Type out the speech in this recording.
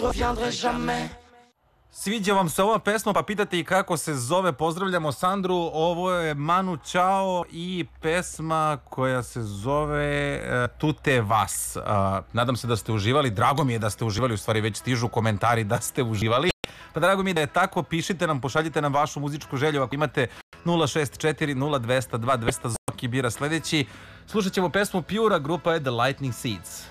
Sviđa vam se ova pesma, pa pitate i kako se zove. Pozdravljamo Sandru, ovo je Manu Chao i pesma koja se zove Tute Vas. Nadam se da ste uživali, drago mi je da ste uživali, u stvari već stižu komentari da ste uživali. Pa drago mi je da je tako, pišite nam, pošaljite nam vašu muzičku želju ako imate 064 0200 2200. Zoki bira sledeći. Slušat ćemo pesmu Pura, grupa je The Lightning Seeds.